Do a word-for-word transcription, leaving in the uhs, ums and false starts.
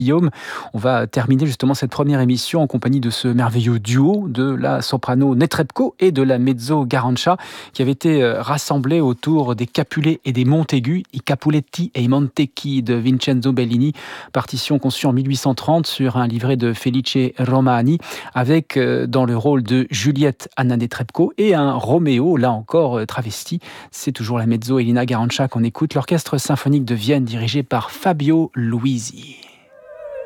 Guillaume. On va terminer justement cette première émission en compagnie de ce merveilleux duo de la soprano Netrebko et de la mezzo Garancia qui avait été euh, rassemblés autour des Capulets et des Montaigu, I Capuletti e i Montecchi de Vincenzo Bellini, partition conçue en mille huit cent trente sur un livret de Felice Romani, avec euh, dans le rôle de Juliette Anna Netrebko et un Roméo, là encore euh, travesti. C'est toujours la mezzo Elina Garancia qu'on écoute, l'orchestre symphonique de Vienne dirigé par Fabio Luisi.